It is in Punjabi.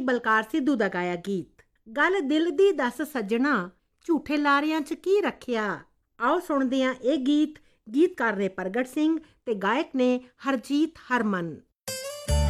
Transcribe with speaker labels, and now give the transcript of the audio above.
Speaker 1: ਬਲਕਾਰ ਸਿੱਧੂ ਦਾ ਗਾਇਆ ਗੀਤ। ਗੱਲ ਦਿਲ ਦੀ ਦੱਸ ਸੱਜਣਾ, ਝੂਠੇ ਲਾਰਿਆਂ 'ਚ ਕੀ ਰੱਖਿਆ। ਆਓ ਸੁਣਦੇ ਹਾਂ ਇਹ ਗੀਤ। ਗੀਤਕਾਰ ਨੇ ਪ੍ਰਗਟ ਸਿੰਘ ਤੇ ਗਾਇਕ ਨੇ ਹਰਜੀਤ ਹਰਮਨ।